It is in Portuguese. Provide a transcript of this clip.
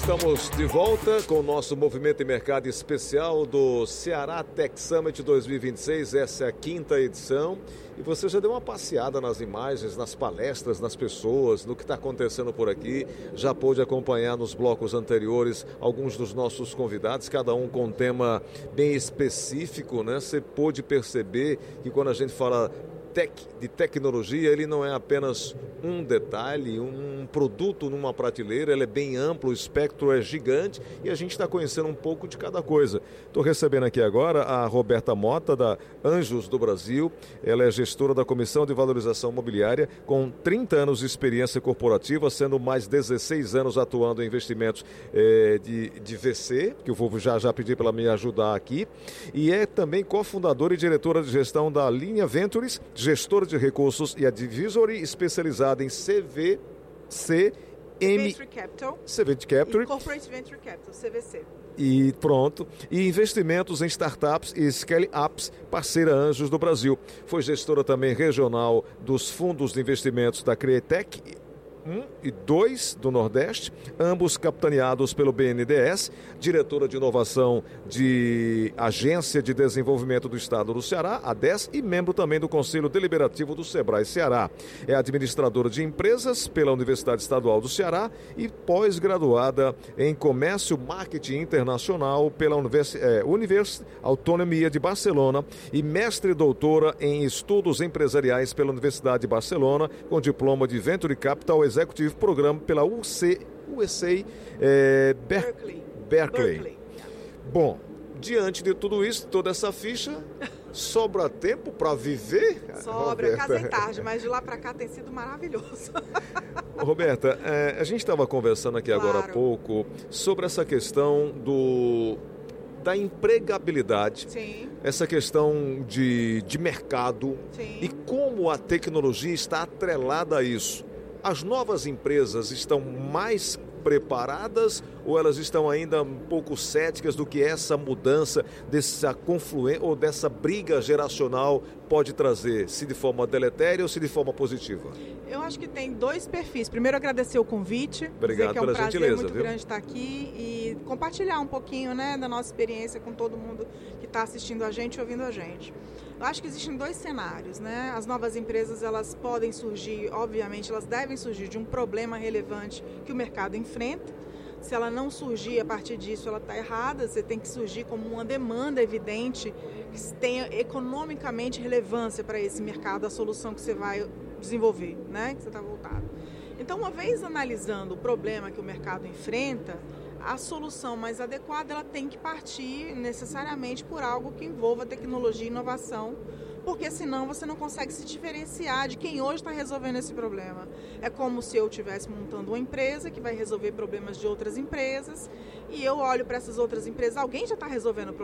Estamos de volta com o nosso movimento e mercado especial do Ceará Tech Summit 2026. Essa é a 5ª edição. E você já deu uma passeada nas imagens, nas palestras, nas pessoas, no que está acontecendo por aqui. Já pôde acompanhar nos blocos anteriores alguns dos nossos convidados, cada um com um tema bem específico, né? Você pôde perceber que quando a gente fala de tecnologia, ele não é apenas um detalhe, um produto numa prateleira, ele é bem amplo, o espectro é gigante e a gente está conhecendo um pouco de cada coisa. Estou recebendo aqui agora a Roberta Mota, da Anjos do Brasil. Ela é gestora da Comissão de Valorização Mobiliária, com 30 anos de experiência corporativa, sendo mais 16 anos atuando em investimentos de VC, que eu vou já pedir para ela me ajudar aqui, e é também cofundadora e diretora de gestão da Linha Ventures, gestora de recursos e advisory especializada em Venture Capital e Corporate Venture Capital, CVC. E pronto. E investimentos em startups e scale-ups, parceira Anjos do Brasil. Foi gestora também regional dos fundos de investimentos da Createc 1 e 2 do Nordeste, ambos capitaneados pelo BNDES, diretora de inovação de Agência de Desenvolvimento do Estado do Ceará, a ADES, e membro também do Conselho Deliberativo do Sebrae Ceará. É administradora de empresas pela Universidade Estadual do Ceará e pós-graduada em Comércio Marketing Internacional pela Universidade Autonomia de Barcelona e mestre e doutora em Estudos Empresariais pela Universidade de Barcelona, com diploma de Venture Capital Executive Program pela USA Berkeley. Bom, diante de tudo isso, toda essa ficha, sobra tempo para viver? Sobra, casei tarde, mas de lá para cá tem sido maravilhoso. Roberta, a gente estava conversando aqui agora há pouco sobre essa questão da empregabilidade. Sim. Essa questão de mercado. Sim. E como a tecnologia está atrelada a isso. As novas empresas estão mais preparadas ou elas estão ainda um pouco céticas do que essa mudança, dessa confluência ou dessa briga geracional pode trazer, se de forma deletéria ou se de forma positiva? Eu acho que tem dois perfis. Primeiro, agradecer o convite. Obrigado pela gentileza. É um prazer muito grande estar aqui e compartilhar um pouquinho, né, da nossa experiência com todo mundo que está assistindo a gente e ouvindo a gente. Eu acho que existem dois cenários, né? As novas empresas, elas podem surgir, obviamente, elas devem surgir de um problema relevante que o mercado enfrenta. Se ela não surgir a partir disso, ela está errada. Você tem que surgir como uma demanda evidente, que tenha economicamente relevância para esse mercado, a solução que você vai desenvolver, né? Que você está voltado. Então, uma vez analisando o problema que o mercado enfrenta, a solução mais adequada ela tem que partir necessariamente por algo que envolva tecnologia e inovação, porque senão você não consegue se diferenciar de quem hoje está resolvendo esse problema. É como se eu estivesse montando uma empresa que vai resolver problemas de outras empresas e eu olho para essas outras empresas, alguém já está resolvendo o problema.